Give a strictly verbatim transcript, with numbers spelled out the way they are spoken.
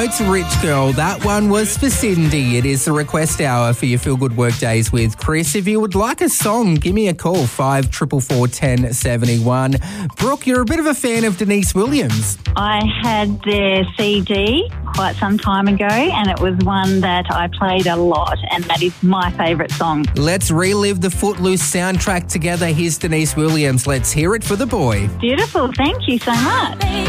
It's Rich Girl. That one was for Cindy. It is the request hour for your Feel Good Work Days with Chris. If you would like a song, give me a call, five four four, one zero seven one. Brooke, you're a bit of a fan of Denise Williams. I had their C D quite some time ago, and it was one that I played a lot, and that is my favourite song. Let's relive the Footloose soundtrack together. Here's Denise Williams. Let's hear it for the boy. Beautiful. Thank you so much.